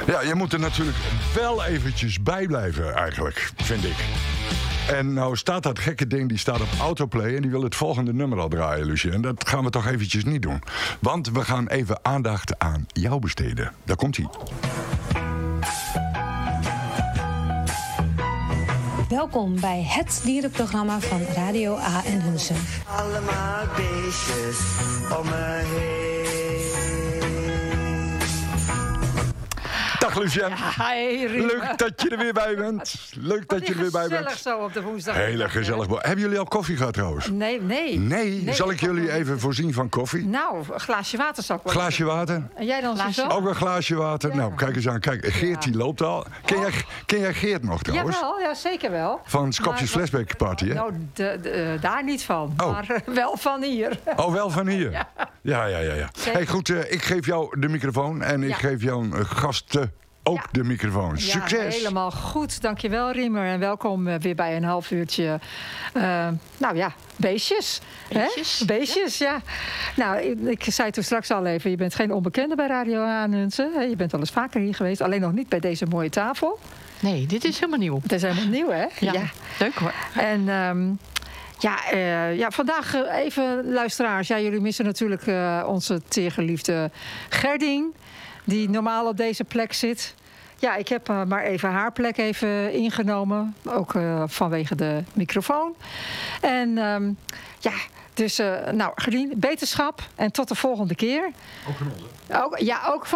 Ja, je moet er natuurlijk wel eventjes bij blijven eigenlijk, vind ik. En nou staat dat gekke ding, die staat op autoplay en die wil het volgende nummer al draaien, Lucie. En dat gaan we toch eventjes niet doen. Want we gaan even aandacht aan jou besteden. Daar komt-ie. Welkom bij het dierenprogramma van Radio A en Hunsen. Allemaal beestjes om me heen. Dag Lucien. Hi, Riemen. Leuk dat je er weer bij bent. Leuk dat je er weer bij bent. Gezellig zo op de woensdag. Hele gezellig. Hebben jullie al koffie gehad trouwens? Nee. Nee? Zal ik jullie even voorzien van koffie? Nou, een glaasje water zou ik wel. Glaasje water? En jij dan zo? Ook een glaasje water? Ja. Nou, kijk eens aan. Kijk, Geert die loopt al. Ken jij Geert nog trouwens? Jawel, ja, zeker wel. Van Skopjes Flashback Party, hè? Nou, daar niet van. Oh. Maar wel van hier. Oh, wel van hier? Ja. Hey, goed, ik geef jou de microfoon en ik geef jouw gasten ook de microfoon. Succes! Ja, helemaal goed. Dankjewel, Riemer. En welkom weer bij een half uurtje. Beestjes. Beestjes? Hè? Beestjes, ja. Nou, ik zei toen straks al even, je bent geen onbekende bij Radio Aanhunsen. Je bent wel eens vaker hier geweest, alleen nog niet bij deze mooie tafel. Nee, dit is helemaal nieuw. Het is helemaal nieuw, hè? Ja, leuk hoor. En vandaag even luisteraars. Ja, jullie missen natuurlijk onze teergeliefde Gerdien, die normaal op deze plek zit. Ja, ik heb maar even haar plek even ingenomen. Ook vanwege de microfoon. En Gerdien, beterschap. En tot de volgende keer. Ook van ons, hè? Ook van